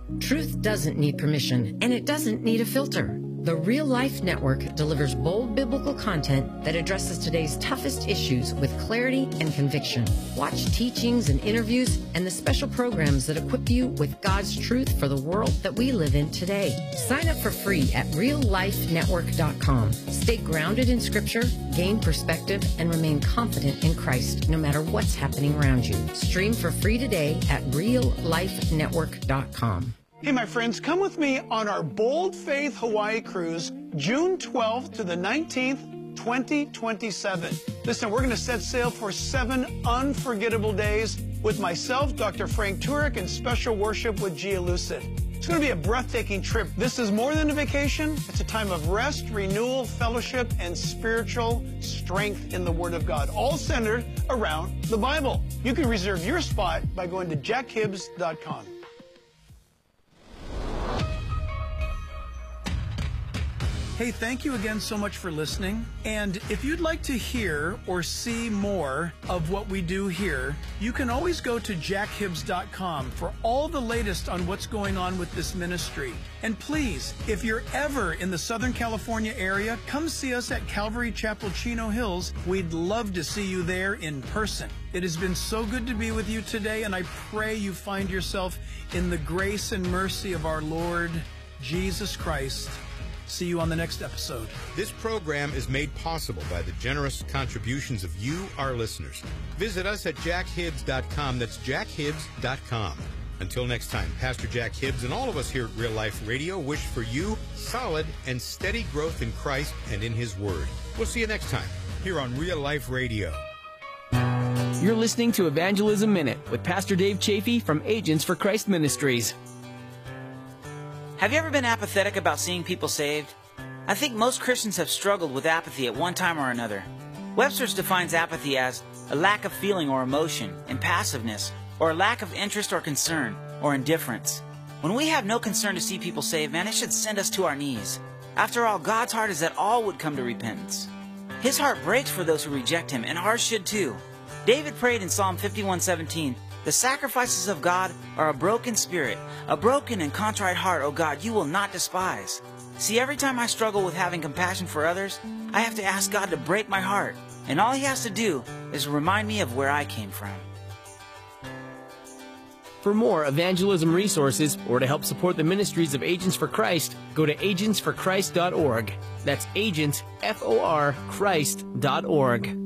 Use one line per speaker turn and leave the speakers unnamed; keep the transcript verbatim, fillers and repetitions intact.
Truth doesn't need permission, and it doesn't need a filter. The Real Life Network delivers bold biblical content that addresses today's toughest issues with clarity and conviction. Watch teachings and interviews and the special programs that equip you with God's truth for the world that we live in today. Sign up for free at real life network dot com. Stay grounded in Scripture, gain perspective, and remain confident in Christ no matter what's happening around you. Stream for free today at real life network dot com.
Hey, my friends, come with me on our Bold Faith Hawaii cruise, June twelfth to the nineteenth, twenty twenty-seven. Listen, we're going to set sail for seven unforgettable days with myself, Doctor Frank Turek, and special worship with Gia Lucid. It's going to be a breathtaking trip. This is more than a vacation. It's a time of rest, renewal, fellowship, and spiritual strength in the Word of God, all centered around the Bible. You can reserve your spot by going to jack hibbs dot com. Hey, thank you again so much for listening. And if you'd like to hear or see more of what we do here, you can always go to jack hibbs dot com for all the latest on what's going on with this ministry. And please, if you're ever in the Southern California area, come see us at Calvary Chapel, Chino Hills. We'd love to see you there in person. It has been so good to be with you today, and I pray you find yourself in the grace and mercy of our Lord Jesus Christ. See you on the next episode.
This program is made possible by the generous contributions of you, our listeners. Visit us at jack hibbs dot com. That's jack hibbs dot com. Until next time, Pastor Jack Hibbs and all of us here at Real Life Radio wish for you solid and steady growth in Christ and in His Word. We'll see you next time here on Real Life Radio.
You're listening to Evangelism Minute with Pastor Dave Chafee from Agents for Christ Ministries.
Have you ever been apathetic about seeing people saved? I think most Christians have struggled with apathy at one time or another. Webster's defines apathy as a lack of feeling or emotion, impassiveness, or a lack of interest or concern, or indifference. When we have no concern to see people saved, man, it should send us to our knees. After all, God's heart is that all would come to repentance. His heart breaks for those who reject Him, and ours should too. David prayed in Psalm fifty-one seventeen, "The sacrifices of God are a broken spirit, a broken and contrite heart, O God, you will not despise." See, every time I struggle with having compassion for others, I have to ask God to break my heart, and all He has to do is remind me of where I came from.
For more evangelism resources or to help support the ministries of Agents for Christ, go to agents for christ dot org. That's agents, F O R, Christ dot org.